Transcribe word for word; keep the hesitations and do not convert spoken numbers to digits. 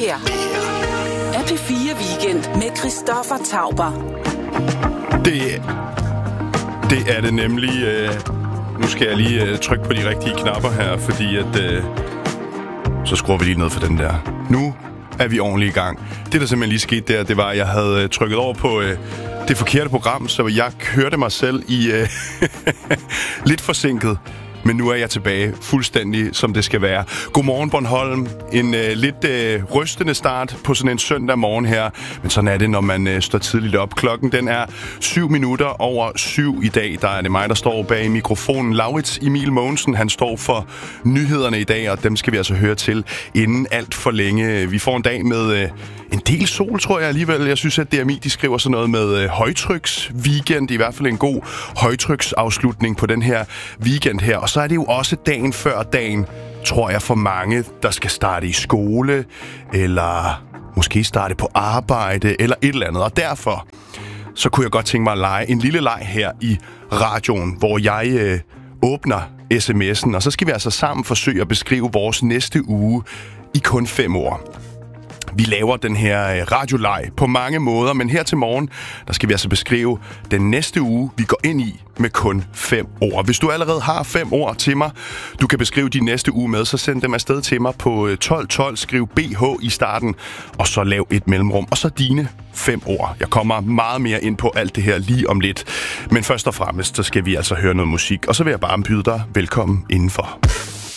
her er P fire Weekend med Christoffer Tauber. Det, det er det nemlig. Øh, nu skal jeg lige øh, trykke på de rigtige knapper her, fordi at øh, så skruer vi lige ned for den der. Nu er vi ordentligt i gang. Det, der simpelthen lige skete der, det var, at jeg havde øh, trykket over på øh, det forkerte program, så jeg kørte mig selv i øh, lidt forsinket. Men nu er jeg tilbage fuldstændig, som det skal være. Godmorgen, Bornholm. En øh, lidt øh, rystende start på sådan en søndag morgen her. Men sådan er det, når man øh, står tidligt op. Klokken den er syv minutter over syv i dag. Der er det mig, der står bag mikrofonen. Laurits Emil Mogensen, han står for nyhederne i dag, og dem skal vi altså høre til inden alt for længe. Vi får en dag med øh, en del sol, tror jeg alligevel. Jeg synes, at D M I, de skriver sådan noget med øh, højtryksweekend. I hvert fald en god højtryksafslutning på den her weekend her. Og så er det jo også dagen før dagen, tror jeg, for mange, der skal starte i skole, eller måske starte på arbejde, eller et eller andet. Og derfor, så kunne jeg godt tænke mig at lege en lille leg her i radioen, hvor jeg øh, åbner sms'en, og så skal vi altså sammen forsøge at beskrive vores næste uge i kun fem ord. Vi laver den her radioleg på mange måder, men her til morgen, der skal vi altså beskrive den næste uge, vi går ind i med kun fem ord. Hvis du allerede har fem ord til mig, du kan beskrive din næste uge med, så send dem afsted til mig på tolv tolv, skriv B H i starten, og så lav et mellemrum, og så dine fem ord. Jeg kommer meget mere ind på alt det her lige om lidt, men først og fremmest, så skal vi altså høre noget musik, og så vil jeg bare byde dig velkommen indenfor.